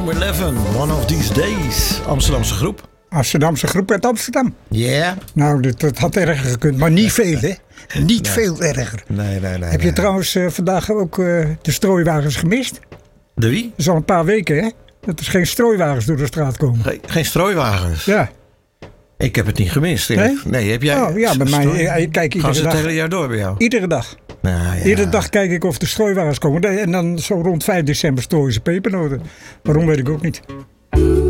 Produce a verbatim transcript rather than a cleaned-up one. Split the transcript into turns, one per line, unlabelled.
Room elf, One of These Days. Amsterdamse groep.
Amsterdamse groep uit Amsterdam.
Ja. Yeah.
Nou, dat, dat had erger gekund, maar niet veel, hè? Niet nee. veel erger.
Nee, nee, nee.
Heb je
nee.
trouwens uh, vandaag ook uh, de strooiwagens gemist?
De wie?
Dat is al een paar weken, hè? Dat er geen strooiwagens door de straat komen.
Geen, geen strooiwagens?
Ja.
Ik heb het niet gemist.
Nee?
Nee, heb jij?
Oh, ja, bij mij. Ik kijk iedere
Gaan ze
dag.
het hele jaar door bij jou?
Iedere dag.
Nou, ja.
Iedere dag kijk ik of de strooiwagens komen. En dan zo rond vijf december strooien ze pepernoten. Waarom weet ik ook niet.